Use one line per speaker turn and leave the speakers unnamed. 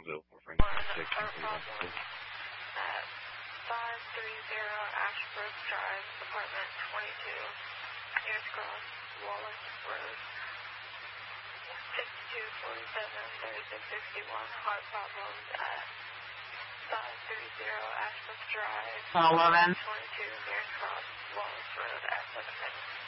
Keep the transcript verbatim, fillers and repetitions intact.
available for
One,
protection
our
for
problem
you.
at five thirty zero Ashbrook Drive, apartment twenty-two, Ayers Cross, Wallace Road, fifty-two forty-seven, thirty-six sixty-one, heart problems at five thirty zero Ashbrook Drive,
Hello, then.
twenty-two, Ayers Cross, Wallace Road, at seven minutes.